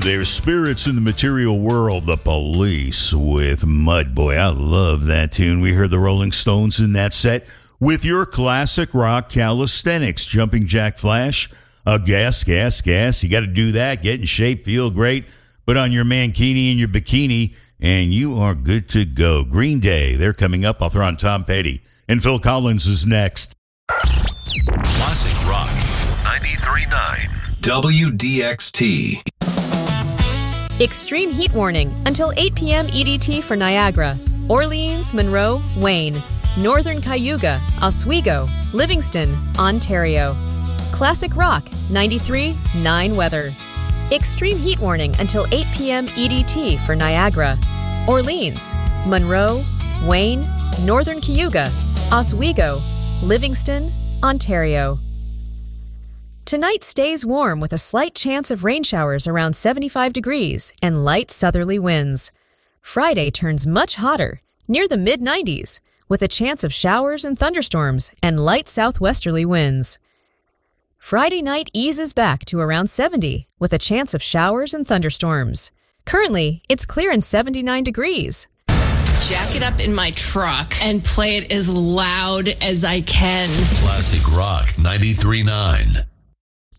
their spirits in the material world, the Police with Mud Boy. I love that tune. We heard the Rolling Stones in that set with your classic rock calisthenics, Jumping Jack Flash, gas. You got to do that, get in shape, feel great, put on your mankini and your bikini, and you are good to go. Green Day, they're coming up. I'll throw on Tom Petty. And Phil Collins is next. Classic Rock 93.9 WDXT. Extreme heat warning until 8 p.m. EDT for Niagara, Orleans, Monroe, Wayne, Northern Cayuga, Oswego, Livingston, Ontario. Classic Rock 93.9 weather. Extreme heat warning until 8 p.m. EDT for Niagara, Orleans, Monroe, Wayne, Northern Cayuga, Oswego, Livingston, Ontario. Tonight stays warm with a slight chance of rain showers around 75 degrees and light southerly winds. Friday turns much hotter, near the mid-90s, with a chance of showers and thunderstorms and light southwesterly winds. Friday night eases back to around 70, with a chance of showers and thunderstorms. Currently, it's clear and 79 degrees. Jack it up in my truck and play it as loud as I can. Classic Rock 93.9